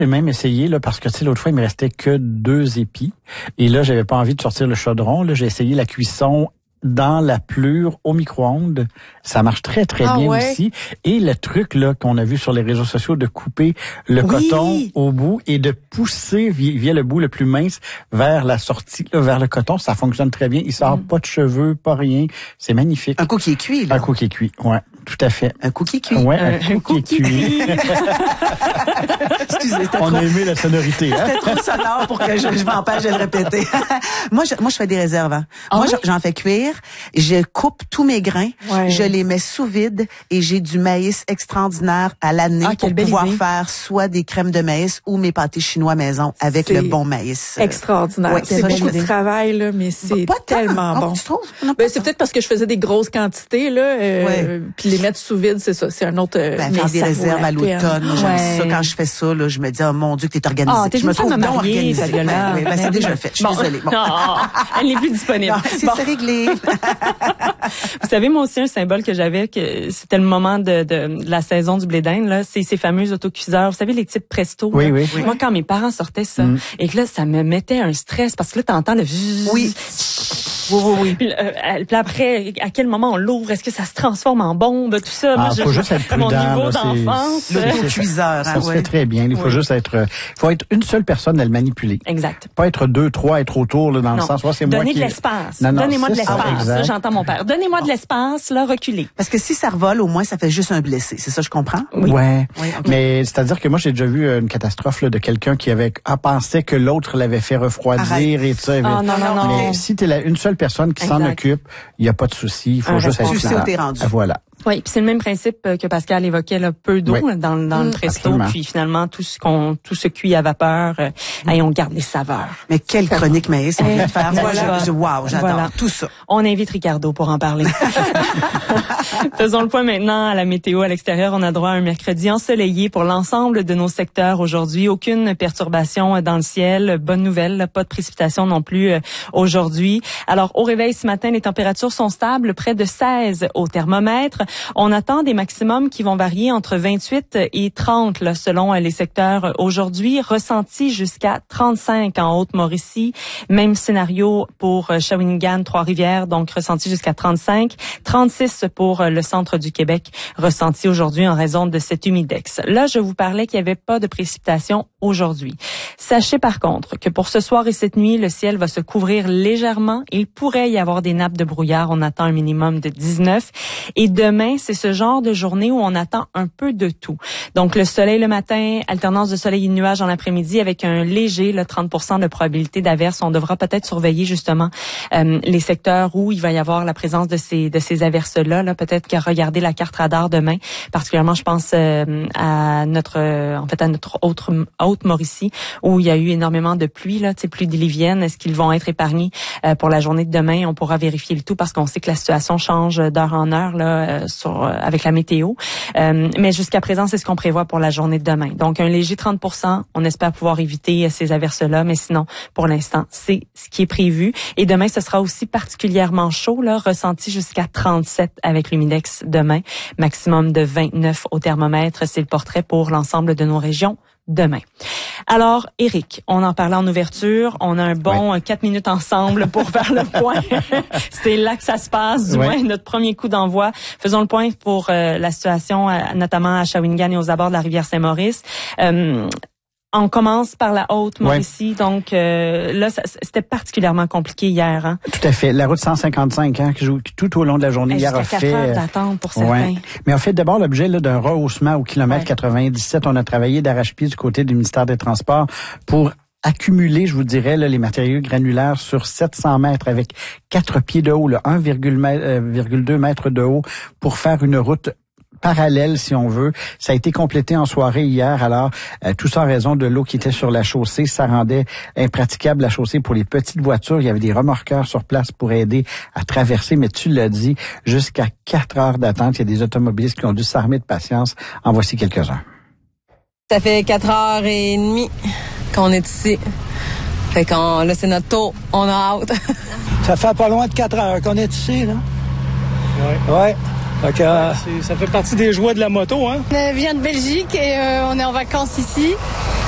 J'ai même essayé, là, parce que, tu sais, l'autre fois, il me restait que 2 épis. Et là, j'avais pas envie de sortir le chaudron. Là, j'ai essayé la cuisson dans la plure au micro-ondes. Ça marche très, très bien aussi. Et le truc, là, qu'on a vu sur les réseaux sociaux, de couper le coton au bout et de pousser via le bout le plus mince vers la sortie, là, vers le coton, ça fonctionne très bien. Il sort pas de cheveux, pas rien. C'est magnifique. Un coup qui est cuit, là. Un coup qui est cuit, ouais. Tout à fait. Un cookie cuit. Ouais, un cookie cuit. Excusez, on a aimé la sonorité. C'était trop sonore pour que je m'empêche de le répéter. moi, je fais des réserves. Hein. Moi, j'en fais cuire. Je coupe tous mes grains. Ouais. Je les mets sous vide et j'ai du maïs extraordinaire à l'année pour pouvoir faire soit des crèmes de maïs ou mes pâtés chinois maison avec le bon maïs. Extraordinaire. Ouais, c'est beaucoup de travail, là, mais c'est tellement bon. Tu trouves? C'est peut-être parce que je faisais des grosses quantités, là. Puis les mettre sous vide, c'est ça. C'est un autre... faire des réserves à l'automne. J'aime ça. Quand je fais ça, là, je me dis, oh mon Dieu, que t'es organisée. Ah, je me trouve donc organisée. C'est déjà fait. Je suis désolée. Bon. Elle n'est plus disponible. C'est réglé. Vous savez, moi aussi, un symbole que j'avais, que c'était le moment de la saison du blé d'Inde, là, c'est ces fameux autocuiseurs. Vous savez, les types Presto. Oui. Moi, quand mes parents sortaient ça, et que là, ça me mettait un stress, parce que là, t'entends le... Oui. Puis après, à quel moment on l'ouvre? Est-ce que ça se transforme en bombe? Tout ça. Moi, faut juste être prudent. Mon niveau d'enfance. L'autocuiseur. Ça se fait très bien. Il faut juste être... faut être une seule personne à le manipuler. Exact. Pas être 2, 3, être autour, là, dans le sens... c'est Donnez de l'espace. Donnez-moi de l'espace. Là, j'entends mon père. Donnez-moi de l'espace, là, reculez. Parce que si ça revole, au moins, ça fait juste un blessé. C'est ça, je comprends? Oui. Ouais. Okay. Mais c'est-à-dire que moi, j'ai déjà vu une catastrophe là, de quelqu'un qui avait pensé que l'autre l'avait fait refroidir et tout ça. Non. Mais si t'es une seule personne qui s'en occupe, il n'y a pas de souci. Il faut juste être là. Voilà. Oui, puis c'est le même principe que Pascal évoquait, là, peu d'eau dans le presto, puis finalement tout se cuit à vapeur, et on garde les saveurs. Mais quelle chronique maïs on vient de faire. Wow, j'adore tout ça. On invite Ricardo pour en parler. Faisons le point maintenant à la météo à l'extérieur. On a droit à un mercredi ensoleillé pour l'ensemble de nos secteurs aujourd'hui. Aucune perturbation dans le ciel. Bonne nouvelle, pas de précipitation non plus aujourd'hui. Alors, au réveil ce matin, les températures sont stables, près de 16 au thermomètre. On attend des maximums qui vont varier entre 28 et 30 là, selon les secteurs aujourd'hui, ressenti jusqu'à 35 en Haute-Mauricie. Même scénario pour Shawinigan, Trois-Rivières, donc ressenti jusqu'à 35. 36 pour le centre du Québec, ressenti aujourd'hui en raison de cet humidex. Là, je vous parlais qu'il n'y avait pas de précipitations aujourd'hui. Sachez par contre que pour ce soir et cette nuit, le ciel va se couvrir légèrement. Il pourrait y avoir des nappes de brouillard. On attend un minimum de 19. Et demain, c'est ce genre de journée où on attend un peu de tout. Donc, le soleil le matin, alternance de soleil et de nuages en l'après-midi avec un léger 30% de probabilité d'averse. On devra peut-être surveiller justement les secteurs où il va y avoir la présence de ces averses-là. Là, peut-être que regarder la carte radar demain, particulièrement, je pense à notre Haute-Mauricie où il y a eu énormément de pluie, là, pluie diluvienne. Est-ce qu'ils vont être épargnés pour la journée de demain? On pourra vérifier le tout parce qu'on sait que la situation change d'heure en heure là, avec la météo. Mais jusqu'à présent, c'est ce qu'on prévoit pour la journée de demain. Donc, un léger 30%. On espère pouvoir éviter ces averses-là, mais sinon, pour l'instant, c'est ce qui est prévu. Et demain, ce sera aussi particulièrement chaud, là, ressenti jusqu'à 37 avec l'humidex demain. Maximum de 29 au thermomètre. C'est le portrait pour l'ensemble de nos régions demain. Alors, Éric, on en parlait en ouverture. On a un bon 4 minutes ensemble pour faire le point. C'est là que ça se passe, du moins notre premier coup d'envoi. Faisons le point pour la situation, notamment à Shawinigan et aux abords de la rivière Saint-Maurice. On commence par la Haute-Mauricie, donc là, c'était particulièrement compliqué hier. Hein? Tout à fait. La route 155, qui joue tout au long de la journée hier a fait... 4 heures d'attente pour certains. Mais on fait d'abord l'objet d'un rehaussement au kilomètre 97. On a travaillé d'arrache-pied du côté du ministère des Transports pour accumuler, je vous dirais, là, les matériaux granulaires sur 700 mètres avec 4 pieds de haut, 1,2 mètres de haut pour faire une route parallèle, si on veut. Ça a été complété en soirée hier. Alors, tout ça en raison de l'eau qui était sur la chaussée. Ça rendait impraticable la chaussée pour les petites voitures. Il y avait des remorqueurs sur place pour aider à traverser. Mais tu l'as dit, jusqu'à 4 heures d'attente. Il y a des automobilistes qui ont dû s'armer de patience. En voici quelques-uns. Ça fait 4h30 qu'on est ici. Fait qu'on, là, c'est notre tour. On a hâte. Ça fait pas loin de 4 heures qu'on est ici, là. Ouais. Ça fait partie des joies de la moto, hein? On vient de Belgique et on est en vacances ici.